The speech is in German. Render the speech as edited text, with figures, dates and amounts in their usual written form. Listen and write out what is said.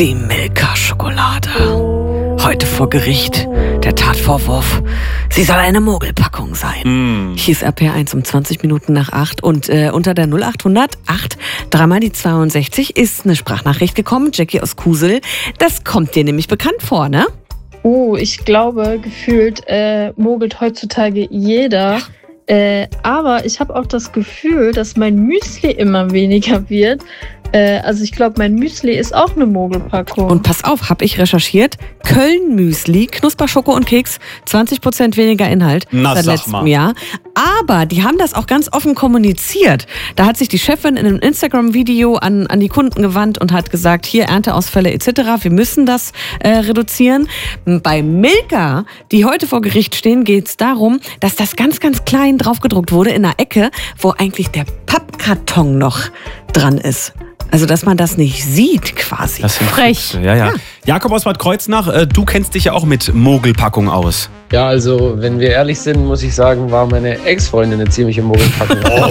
Die Milka-Schokolade. Heute vor Gericht. Der Tatvorwurf, sie soll eine Mogelpackung sein. Hieß RPR1 um 20 Minuten nach 8. Und unter der 0800 8 3 die 62 ist eine Sprachnachricht gekommen. Jackie aus Kusel. Das kommt dir nämlich bekannt vor, ne? Oh, ich glaube, gefühlt mogelt heutzutage jeder. Aber ich habe auch das Gefühl, dass mein Müsli immer weniger wird. Also ich glaube, mein Müsli ist auch eine Mogelpackung. Und pass auf, habe ich recherchiert. Köln-Müsli, Knusper, Schoko und Keks, 20% weniger Inhalt seit letztem Jahr. Aber die haben das auch ganz offen kommuniziert. Da hat sich die Chefin in einem Instagram-Video an die Kunden gewandt und hat gesagt, hier Ernteausfälle etc., wir müssen das reduzieren. Bei Milka, die heute vor Gericht stehen, geht es darum, dass das ganz, ganz klein draufgedruckt wurde in einer Ecke, wo eigentlich der Pappkarton noch dran ist. Also, dass man das nicht sieht, quasi. Das sind frech. Ja. Jakob aus Bad Kreuznach, du kennst dich ja auch mit Mogelpackung aus. Ja, also, wenn wir ehrlich sind, muss ich sagen, war meine Ex-Freundin eine ziemliche Mogelpackung.